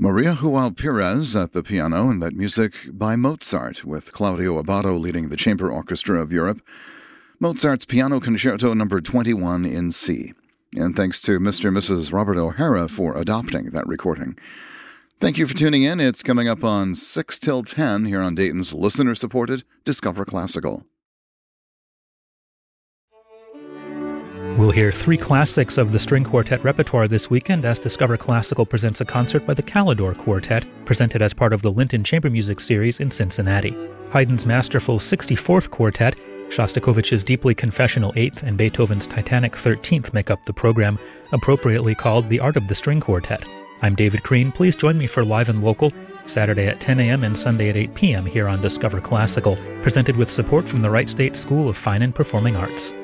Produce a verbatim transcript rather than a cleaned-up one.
Maria Joao Perez at the piano, and that music by Mozart, with Claudio Abbado leading the Chamber Orchestra of Europe. Mozart's Piano Concerto number twenty-one in C. And thanks to Mister and Missus Robert O'Hara for adopting that recording. Thank you for tuning in. It's coming up on six till ten here on Dayton's listener-supported Discover Classical. We'll hear three classics of the string quartet repertoire this weekend as Discover Classical presents a concert by the Calidore Quartet, presented as part of the Linton Chamber Music Series in Cincinnati. Haydn's masterful sixty-fourth Quartet, Shostakovich's deeply confessional eighth, and Beethoven's Titanic thirteenth make up the program, appropriately called The Art of the String Quartet. I'm David Crean. Please join me for Live and Local, Saturday at ten a.m. and Sunday at eight p.m. here on Discover Classical, presented with support from the Wright State School of Fine and Performing Arts.